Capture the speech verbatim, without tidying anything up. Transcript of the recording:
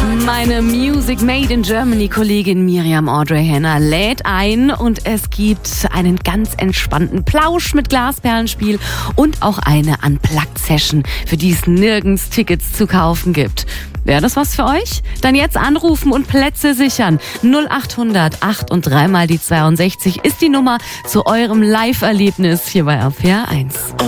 Meine Music Made in Germany Kollegin Miriam Audrey Henner lädt ein und es gibt einen ganz entspannten Plausch mit Glasperlenspiel und auch eine Unplugged-Session, für die es nirgends Tickets zu kaufen gibt. Wäre das was für euch? Dann jetzt anrufen und Plätze sichern. null acht hundert acht und dreimal die zweiundsechzig ist die Nummer zu eurem Live-Erlebnis hier bei R P R eins.